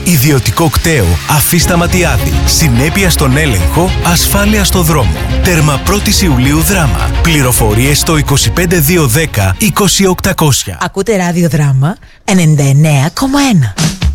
Ιδιωτικό κταίο Αφίστα Ματιάδη. Συνέπεια στον έλεγχο, ασφάλεια στο δρόμο. Τέρμα 1η Ιουλίου Δράμα. Πληροφορίες στο 25210 20800. Ακούτε ραδιοδράμα 99,1.